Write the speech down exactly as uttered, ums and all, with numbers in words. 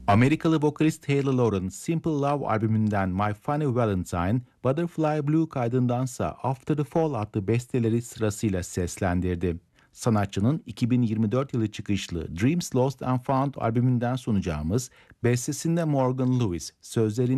Amerikalı vokalist Taylor Lauren, Simple Love albümünden My Funny Valentine, Butterfly Blue kaydındansa After the Fall adlı besteleri sırasıyla seslendirdi. Sanatçının iki bin yirmi dört yılı çıkışlı Dreams Lost and Found albümünden sunacağımız bestesinde Morgan Lewis, sözlerinde